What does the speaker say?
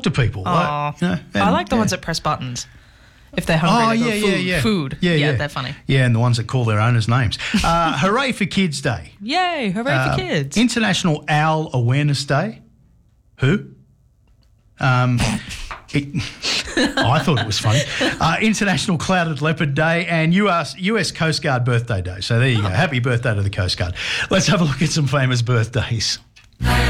talk to people. I like the ones that press buttons. If they're hungry, they go, food. Yeah, they're funny. Yeah, and the ones that call their owners names. Hooray for Kids Day. Yay, hooray for kids. International Owl Awareness Day. Who? I thought it was funny. International Clouded Leopard Day and US Coast Guard Birthday Day. So there you go. Happy birthday to the Coast Guard. Let's have a look at some famous birthdays.